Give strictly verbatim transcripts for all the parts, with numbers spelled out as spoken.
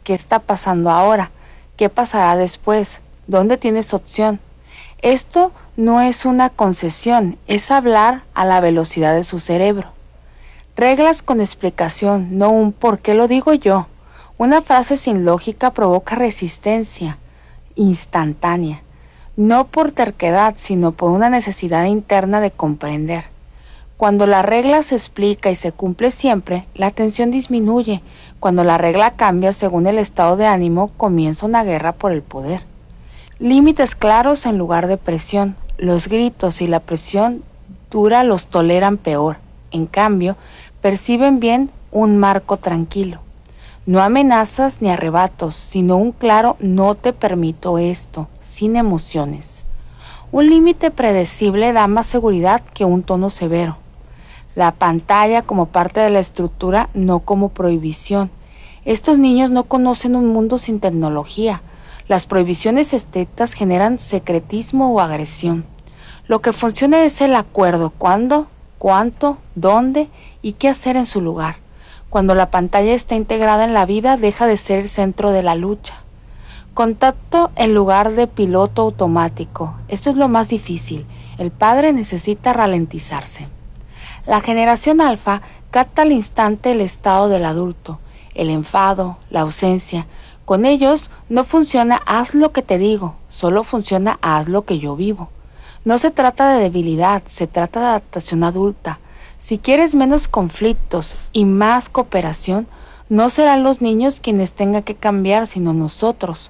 ¿qué está pasando ahora? ¿Qué pasará después? ¿Dónde tienes opción? Esto no es una concesión, es hablar a la velocidad de su cerebro. Reglas con explicación, no un ¿por qué lo digo yo? Una frase sin lógica provoca resistencia instantánea, no por terquedad, sino por una necesidad interna de comprender. Cuando la regla se explica y se cumple siempre, la tensión disminuye. Cuando la regla cambia según el estado de ánimo, comienza una guerra por el poder. Límites claros en lugar de presión. Los gritos y la presión dura los toleran peor. En cambio, perciben bien un marco tranquilo. No amenazas ni arrebatos, sino un claro no te permito esto, sin emociones. Un límite predecible da más seguridad que un tono severo. La pantalla como parte de la estructura, no como prohibición. Estos niños no conocen un mundo sin tecnología. Las prohibiciones estrictas generan secretismo o agresión. Lo que funciona es el acuerdo, cuándo, cuánto, dónde y qué hacer en su lugar. Cuando la pantalla está integrada en la vida, deja de ser el centro de la lucha. Contacto en lugar de piloto automático. Esto es lo más difícil. El padre necesita ralentizarse. La generación alfa capta al instante el estado del adulto, el enfado, la ausencia. Con ellos no funciona haz lo que te digo, solo funciona haz lo que yo vivo. No se trata de debilidad, se trata de adaptación adulta. Si quieres menos conflictos y más cooperación, no serán los niños quienes tengan que cambiar, sino nosotros.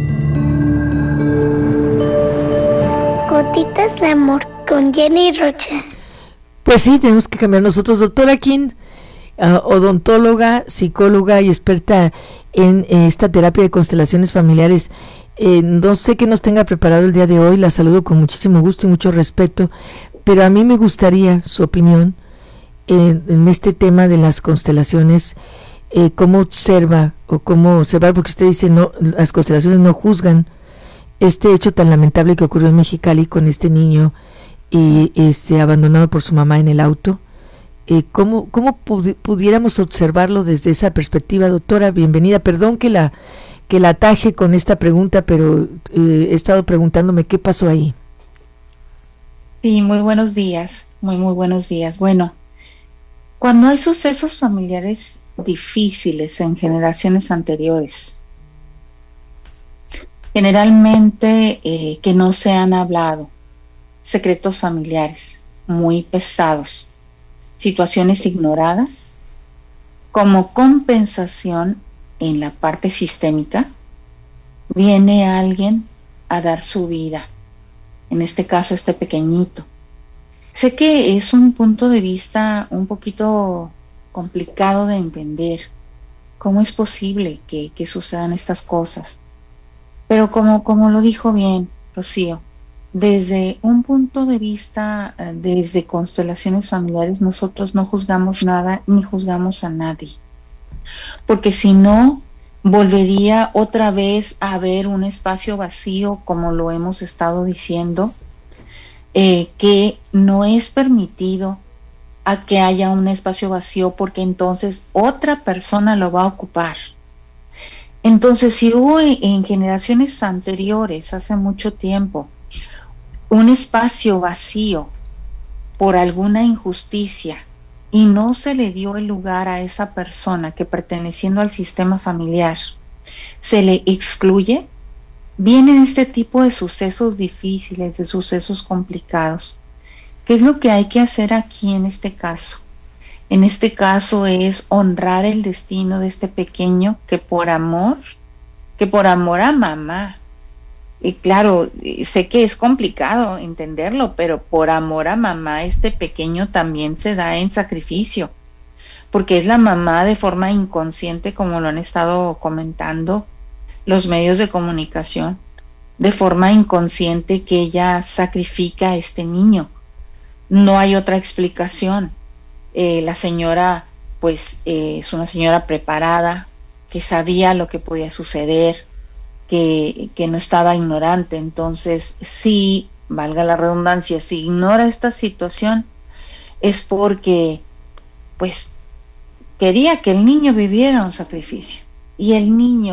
Gotitas de amor con Jenny Rocha. Pues sí, tenemos que cambiar nosotros. Doctora Kim, uh, odontóloga, psicóloga y experta en eh, esta terapia de constelaciones familiares. Eh, no sé qué nos tenga preparado el día de hoy, la saludo con muchísimo gusto y mucho respeto, pero a mí me gustaría su opinión en, en este tema de las constelaciones. Eh, cómo observa o cómo observar, porque usted dice no, las constelaciones no juzgan este hecho tan lamentable que ocurrió en Mexicali con este niño y este abandonado por su mamá en el auto. Eh, ¿Cómo, cómo pudi- pudiéramos observarlo desde esa perspectiva, doctora? Bienvenida. Perdón que la que la ataje con esta pregunta, pero eh, he estado preguntándome qué pasó ahí. Sí, muy buenos días, muy muy buenos días. Bueno, cuando hay sucesos familiares difíciles en generaciones anteriores, generalmente eh, que no se han hablado, secretos familiares muy pesados, situaciones ignoradas, como compensación en la parte sistémica, viene alguien a dar su vida, en este caso este pequeñito. Sé que es un punto de vista un poquito complicado de entender, cómo es posible que, que sucedan estas cosas, pero como, como lo dijo bien Rocío, desde un punto de vista, desde constelaciones familiares, nosotros no juzgamos nada ni juzgamos a nadie, porque si no, volvería otra vez a haber un espacio vacío, como lo hemos estado diciendo, eh, que no es permitido a que haya un espacio vacío, porque entonces otra persona lo va a ocupar. Entonces, si hubo en generaciones anteriores, hace mucho tiempo, un espacio vacío por alguna injusticia y no se le dio el lugar a esa persona que, perteneciendo al sistema familiar, se le excluye, vienen este tipo de sucesos difíciles, de sucesos complicados. ¿Qué es lo que hay que hacer aquí en este caso? En este caso es honrar el destino de este pequeño que por amor, que por amor a mamá, y claro, sé que es complicado entenderlo, pero por amor a mamá este pequeño también se da en sacrificio, porque es la mamá de forma inconsciente, como lo han estado comentando los medios de comunicación, de forma inconsciente que ella sacrifica a este niño. No hay otra explicación. Eh, la señora pues eh, es una señora preparada, que sabía lo que podía suceder, que, que no estaba ignorante. Entonces, si, valga la redundancia, si ignora esta situación, es porque pues quería que el niño viviera un sacrificio, y el niño